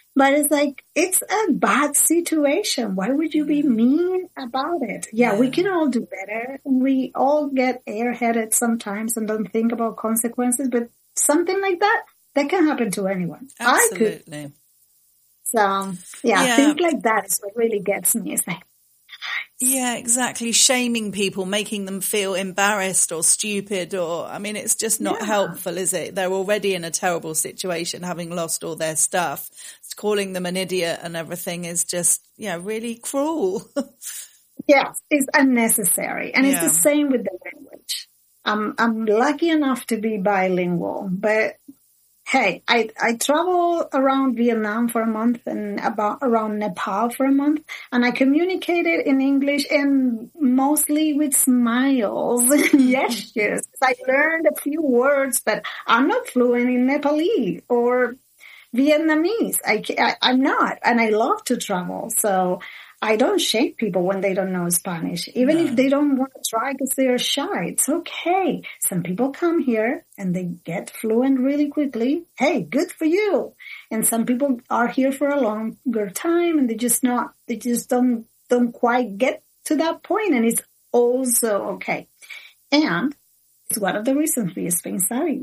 But it's like, it's a bad situation. Why would you be mean about it? Yeah, we can all do better. We all get airheaded sometimes and don't think about consequences, but something like that can happen to anyone. Absolutely. So, things like that is what really gets me. It's like, yeah, exactly. Shaming people, making them feel embarrassed or stupid it's just not helpful, is it? They're already in a terrible situation, having lost all their stuff. Calling them an idiot and everything is just, really cruel. Yes, it's unnecessary. And it's the same with the language. I'm lucky enough to be bilingual, but hey, I travel around Vietnam for a month and around Nepal for a month, and I communicated in English and mostly with smiles and gestures. I learned a few words, but I'm not fluent in Nepali or Vietnamese. I'm not, and I love to travel, so I don't shame people when they don't know Spanish, even if they don't want to try because they're shy. It's okay. Some people come here and they get fluent really quickly. Hey, good for you. And some people are here for a longer time and they just don't quite get to that point, and it's also okay. And it's one of the reasons we Spain Savvy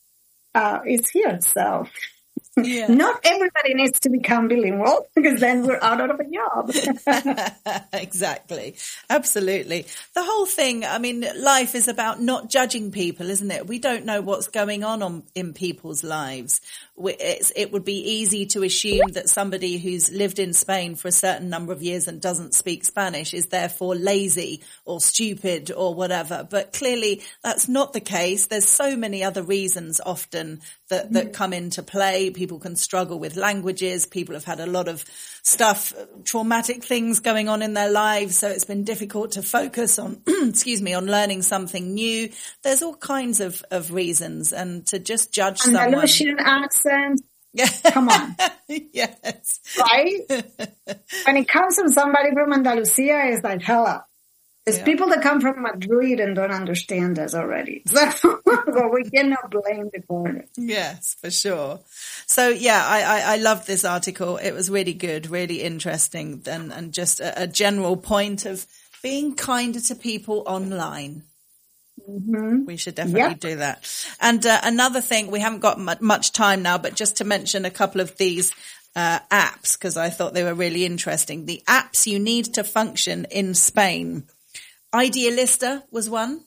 is here. So not everybody needs to become bilingual, because then we're out of a job. Exactly. Absolutely. The whole thing, life is about not judging people, isn't it? We don't know what's going on in people's lives. It would be easy to assume that somebody who's lived in Spain for a certain number of years and doesn't speak Spanish is therefore lazy or stupid or whatever. But clearly that's not the case. There's so many other reasons often that come into play. People can struggle with languages. People have had a lot of stuff, traumatic things going on in their lives. So it's been difficult to focus on, on learning something new. There's all kinds of reasons, and to just judge someone. Andalusian accent. Come on. Yes. Right? When it comes from somebody from Andalusia, it's like, hello. There's people that come from Madrid and don't understand us already. So we cannot blame the foreigner. Yes, for sure. So, I love this article. It was really good, really interesting, and just a general point of being kinder to people online. Mm-hmm. We should definitely do that. And another thing, we haven't got much time now, but just to mention a couple of these apps, because I thought they were really interesting. The apps you need to function in Spain. Idealista was one.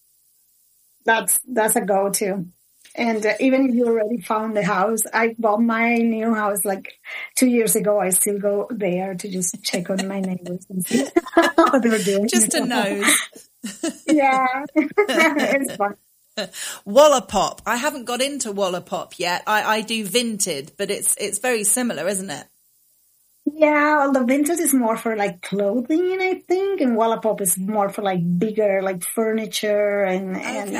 That's a go-to. And even if you already found the house, I bought my new house like 2 years ago. I still go there to just check on my neighbors and see how they're doing. Just a nose. Yeah, it's fun. Wallapop. I haven't got into Wallapop yet. I do Vinted, but it's very similar, isn't it? Yeah, well, the Vinted is more for like clothing, I think, and Wallapop is more for like bigger, like furniture and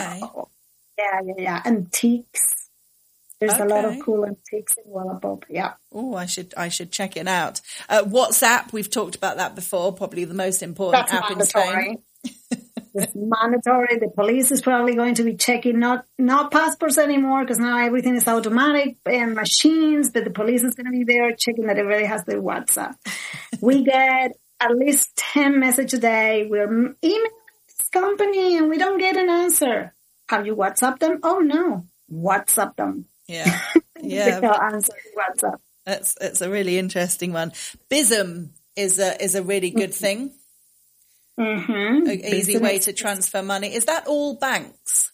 antiques. There's a lot of cool antiques in Wallapop. Yeah. Oh, I should check it out. WhatsApp, we've talked about that before. Probably the most important app in Spain. It's mandatory. The police is probably going to be checking not passports anymore, because now everything is automatic and machines, but the police is going to be there checking that everybody has their WhatsApp. We get at least 10 messages a day. We're emailing this company and we don't get an answer. Have you WhatsApp them? Oh no, WhatsApp them. Yeah. They'll answer WhatsApp. It's a really interesting one. Bizum is a really good thing. Mm-hmm. An easy way to transfer money. Is that all banks?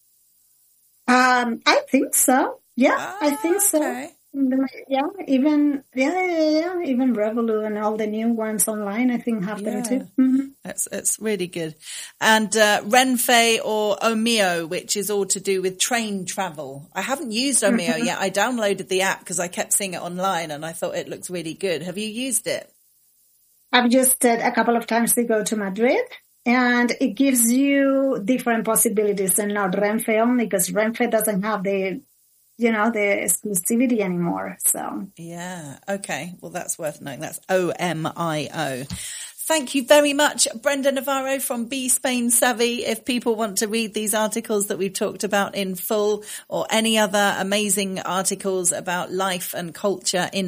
I think so. Yeah, I think so. Yeah, even Revolut and all the new ones online, I think have them too. Mm-hmm. It's really good. And Renfe or Omio, which is all to do with train travel. I haven't used Omio yet. I downloaded the app because I kept seeing it online and I thought it looks really good. Have you used it? I've just a couple of times to go to Madrid, and it gives you different possibilities and not Renfe only, because Renfe doesn't have the exclusivity anymore. So yeah, okay. Well, that's worth knowing. That's OMIO. Thank you very much, Brenda Navarro from Be Spain Savvy. If people want to read these articles that we've talked about in full, or any other amazing articles about life and culture in